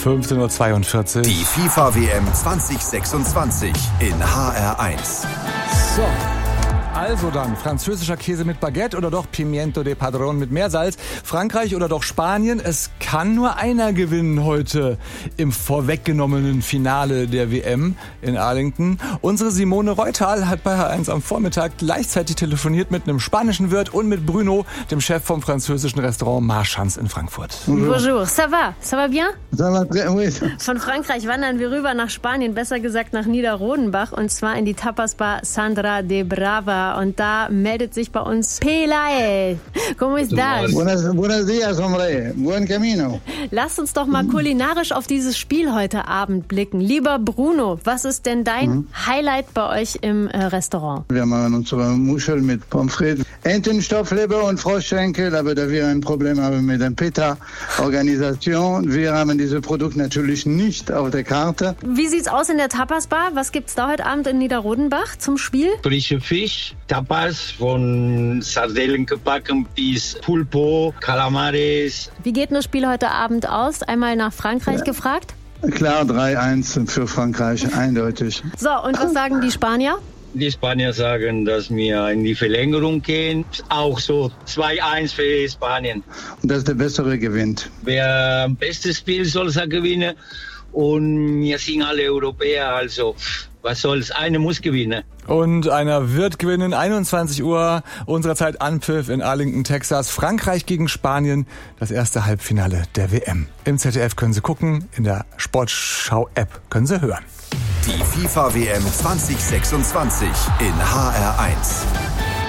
15:42 Uhr. Die FIFA-WM 2026 in HR1. So. Also dann, französischer Käse mit Baguette oder doch Pimiento de Padron mit Meersalz? Frankreich oder doch Spanien? Es kann nur einer gewinnen heute im vorweggenommenen Finale der WM in Arlington. Unsere Simone Reutal hat bei H1 am Vormittag gleichzeitig telefoniert mit einem spanischen Wirt und mit Bruno, dem Chef vom französischen Restaurant Marchands in Frankfurt. Bonjour, ça va? Ça va bien? Ça va très, oui. Von Frankreich wandern wir rüber nach Spanien, besser gesagt nach Niederrodenbach, und zwar in die Tapasbar Sandra de Brava. Und da meldet sich bei uns Pelae. ¿Cómo estás? Buenos días, hombre. Buen camino. Lasst uns doch mal kulinarisch auf dieses Spiel heute Abend blicken. Lieber Bruno, was ist denn dein Highlight bei euch im Restaurant? Wir machen unsere Muschel mit Pommes frites, Entenstoffleber und Froschschenkel, aber da wir ein Problem haben mit der PETA-Organisation, wir haben dieses Produkt natürlich nicht auf der Karte. Wie sieht's aus in der Tapasbar? Was gibt's da heute Abend in Niederrodenbach zum Spiel? Frische Fisch, Tapas von Sardellen gebacken bis Pulpo, Calamares. Wie geht denn das Spiel heute Abend aus? Einmal nach Frankreich gefragt? Klar, 3-1 für Frankreich, eindeutig. So, und was sagen die Spanier? Die Spanier sagen, dass wir in die Verlängerung gehen. Auch so 2-1 für Spanien. Und dass der Bessere gewinnt. Wer am besten spielt, soll es gewinnen. Und wir sind alle Europäer, also was soll's, einer muss gewinnen. Und einer wird gewinnen, 21 Uhr unserer Zeit Anpfiff in Arlington, Texas. Frankreich gegen Spanien, das erste Halbfinale der WM. Im ZDF können Sie gucken, in der Sportschau-App können Sie hören. Die FIFA-WM 2026 in HR1.